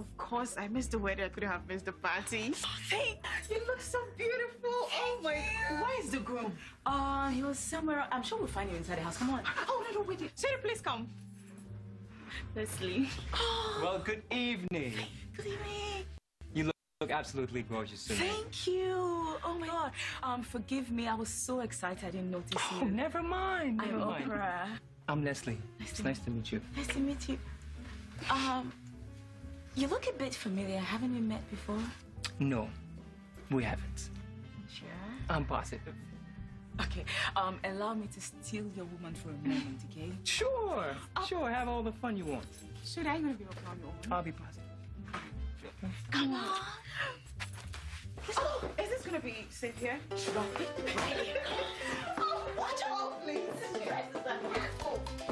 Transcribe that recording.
Of course, I missed the wedding. I couldn't have missed the party. Hey, you look so beautiful. Oh my, where is the groom? He was somewhere. I'm sure we'll find him inside the house. Come on. Oh, no, wait. Sarah, please come. Leslie. Well, good evening. Good evening. You look absolutely gorgeous tonight. Thank you. Oh my God. Forgive me. I was so excited. I didn't notice you. Oh, never mind. I'm Oprah. I'm Leslie. It's nice to meet you. Nice to meet you. You look a bit familiar. Haven't we met before? No, we haven't. Sure. I'm positive. Okay. Allow me to steal your woman for a moment, okay? Sure. Sure. Have all the fun you want. Should I gonna be open on your own? I'll be positive. Come on. Oh, is this gonna be safe here? Right here.